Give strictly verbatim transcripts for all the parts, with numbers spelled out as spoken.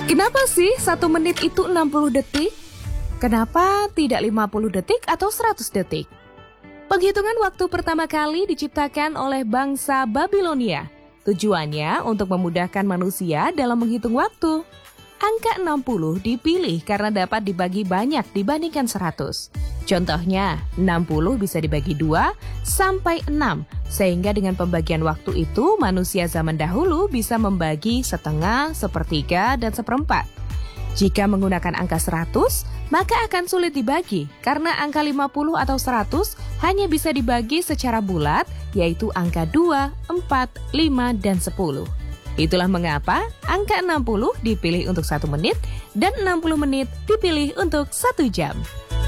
Kenapa sih satu menit itu enam puluh detik? Kenapa tidak lima puluh detik atau seratus detik? Penghitungan waktu pertama kali diciptakan oleh bangsa Babilonia. Tujuannya untuk memudahkan manusia dalam menghitung waktu. Angka enam puluh dipilih karena dapat dibagi banyak dibandingkan seratus. Contohnya, enam puluh bisa dibagi dua sampai enam, sehingga dengan pembagian waktu itu manusia zaman dahulu bisa membagi setengah, sepertiga, dan seperempat. Jika menggunakan angka seratus, maka akan sulit dibagi karena angka lima puluh atau seratus hanya bisa dibagi secara bulat, yaitu angka dua, empat, lima, dan sepuluh. Itulah mengapa angka enam puluh dipilih untuk satu menit dan enam puluh menit dipilih untuk satu jam.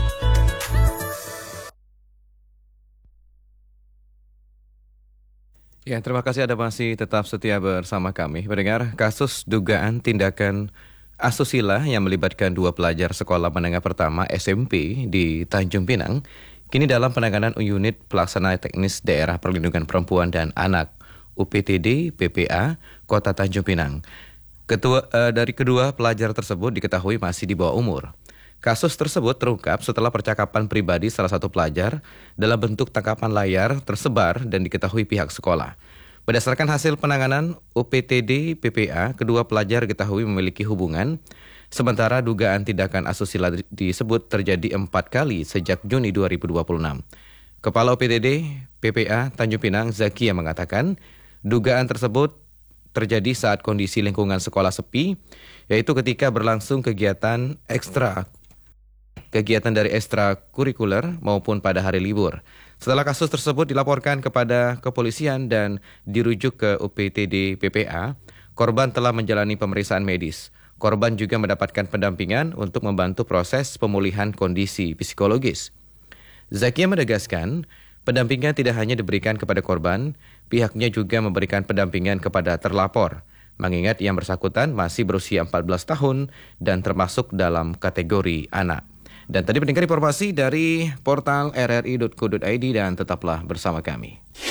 Ya, terima kasih Anda masih tetap setia bersama kami. Mendengar kasus dugaan tindakan asusila yang melibatkan dua pelajar sekolah menengah pertama S M P di Tanjung Pinang, kini dalam penanganan unit pelaksana teknis daerah perlindungan perempuan dan anak U P T D P P A Kota Tanjung Pinang. Ketua uh, dari kedua pelajar tersebut diketahui masih di bawah umur. Kasus tersebut terungkap setelah percakapan pribadi salah satu pelajar dalam bentuk tangkapan layar tersebar dan diketahui pihak sekolah. Berdasarkan hasil penanganan U P T D P P A, kedua pelajar diketahui memiliki hubungan, sementara dugaan tindakan asusila disebut terjadi empat kali sejak Juni dua ribu dua puluh enam. Kepala U P T D P P A Tanjung Pinang, Zakia, mengatakan dugaan tersebut terjadi saat kondisi lingkungan sekolah sepi, yaitu ketika berlangsung kegiatan ekstra kegiatan dari ekstrakurikuler maupun pada hari libur. Setelah kasus tersebut dilaporkan kepada kepolisian dan dirujuk ke U P T D P P A, korban telah menjalani pemeriksaan medis. Korban juga mendapatkan pendampingan untuk membantu proses pemulihan kondisi psikologis. Zakia menegaskan, pendampingan tidak hanya diberikan kepada korban, pihaknya juga memberikan pendampingan kepada terlapor, mengingat yang bersangkutan masih berusia empat belas tahun dan termasuk dalam kategori anak. Dan tadi mendengar informasi dari portal r r i dot co dot i d dan tetaplah bersama kami.